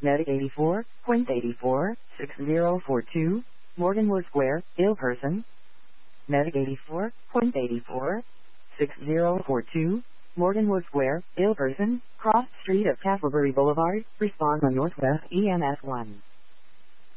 Medic 84, Quint 84, 6042, Morganwood Square, ill person. Medic 84, Quint 84, 6042, Morganwood Square, ill person, cross street of Castleberry Boulevard, respond on Northwest EMS 1.